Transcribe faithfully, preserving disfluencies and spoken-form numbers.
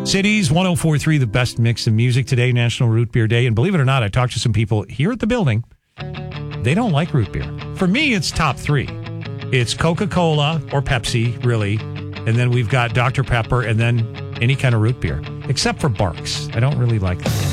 Cities, one oh four point three, the best mix of music today, National Root Beer Day. And believe it or not, I talked to some people here at the building. They don't like root beer. For me, it's top three. It's Coca-Cola or Pepsi, really. And then we've got Doctor Pepper and then any kind of root beer. Except for Barks. I don't really like that.